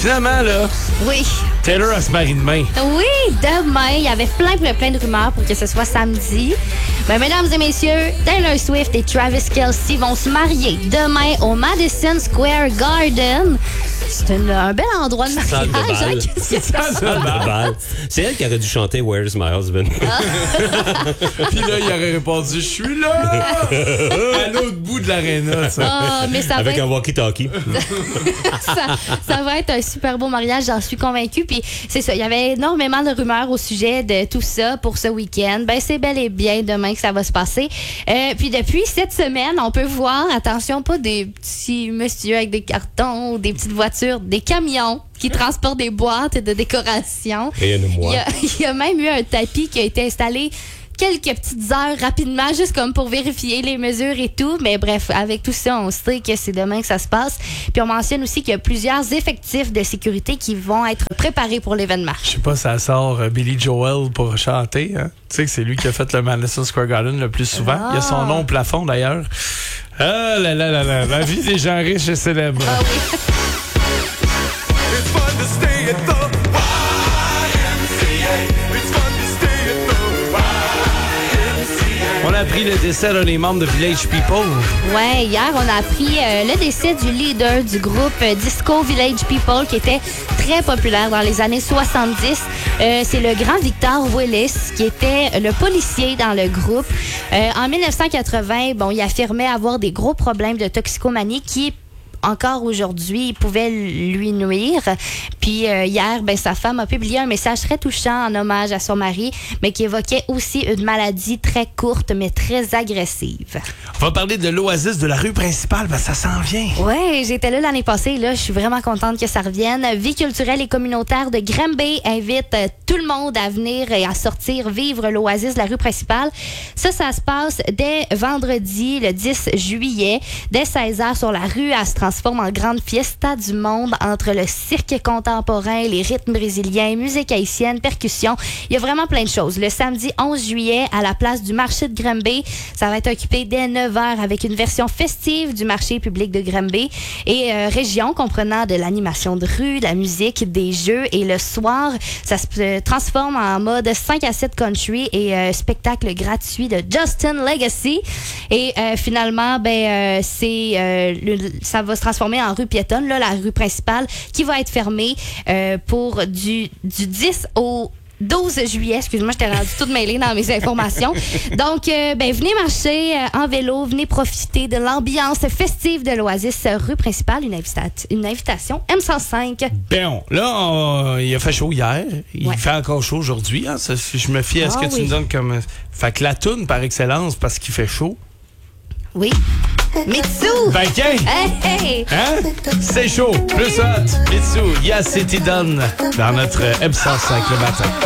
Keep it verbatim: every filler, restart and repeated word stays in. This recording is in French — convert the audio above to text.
Finalement, là, Oui. Taylor a se marié demain. Oui, demain, il y avait plein, plein, plein de rumeurs pour que ce soit samedi. Ben, mesdames et messieurs, Taylor Swift et Travis Kelce vont se marier demain au Madison Square Garden. C'est une- un bel endroit de Salle de mariage. bal. hein, qu'est-ce que c'est? Salle de bal. C'est elle qui aurait dû chanter Where's My Husband. Puis là, il aurait répondu, je suis là! À l'autre bout de l'aréna, ça. Ah, mais ça va Avec être- un walkie-talkie. ça, ça va être un super beau mariage, j'en suis convaincue. Puis c'est ça, il y avait énormément de rumeurs au sujet de tout ça pour ce week-end. Ben c'est bel et bien demain que ça va se passer. Euh, puis depuis cette semaine, on peut voir, attention, pas des petits messieurs avec des cartons, des petites voitures, des camions qui transportent des boîtes de décoration. Rien de moi. Il y a, il y a même eu un tapis qui a été installé quelques petites heures rapidement, juste comme pour vérifier les mesures et tout. Mais bref, avec tout ça, on sait que c'est demain que ça se passe. Puis on mentionne aussi qu'il y a plusieurs effectifs de sécurité qui vont être préparés pour l'événement. Je sais pas, ça sort euh, Billy Joel pour chanter. Hein? Tu sais que c'est lui qui a fait le Madison Square Garden le plus souvent. Ah. Il a son nom au plafond, d'ailleurs. Ah là là là là, la vie des gens riches et célèbres. Ah oui. It's fun to stay at the Y M C A. It's fun to stay at the Y M C A. On a appris le décès d'un des membres de Village People. Ouais, hier, on a appris euh, le décès du leader du groupe euh, Disco Village People qui était très populaire dans les années soixante-dix. Euh, c'est le grand Victor Willis qui était le policier dans le groupe. Euh, en dix-neuf cent quatre-vingts, bon, il affirmait avoir des gros problèmes de toxicomanie qui encore aujourd'hui, pouvait lui nuire. Puis euh, hier, ben, sa femme a publié un message très touchant en hommage à son mari, mais qui évoquait aussi une maladie très courte, mais très agressive. On va parler de l'oasis de la rue principale, ben ça s'en vient. Oui, j'étais là l'année passée. Là, je suis vraiment contente que ça revienne. Vie culturelle et communautaire de Granby invite euh, tout le monde à venir et à sortir vivre l'oasis de la rue principale. Ça, ça se passe dès vendredi, le dix juillet, dès seize heures sur la rue. Elle se transforme en grande fiesta du monde entre le cirque contemporain, les rythmes brésiliens, musique haïtienne, percussion. Il y a vraiment plein de choses. Le samedi onze juillet, à la place du marché de Granby, ça va être occupé dès neuf heures avec une version festive du marché public de Granby et euh, région comprenant de l'animation de rue, de la musique, des jeux. Et le soir, ça se euh, transforme en mode cinq à sept country et euh, spectacle gratuit de Justin Legacy. Et euh, finalement, ben euh, c'est euh, le- ça va se transformer en rue piétonne, là, la rue principale, qui va être fermée euh, pour du, du dix au douze juillet. Excuse-moi, j'étais rendue toute mêlée dans mes informations. Donc, euh, ben, venez marcher euh, en vélo, venez profiter de l'ambiance festive de l'Oasis euh, rue principale. Une, invita- une invitation M cent cinq. Bon, là, on- il a fait chaud hier. Il Ouais. fait encore chaud aujourd'hui. Hein? Ça, si je me fie à ce Ah que tu oui. me donnes comme... Fait que la toune par excellence, parce qu'il fait chaud. Oui. Mitsu! Ben, tiens! Hey, hey! Hein? C'est chaud. Plus hot. Mitsu, Yes City Done dans notre M cent cinq le matin.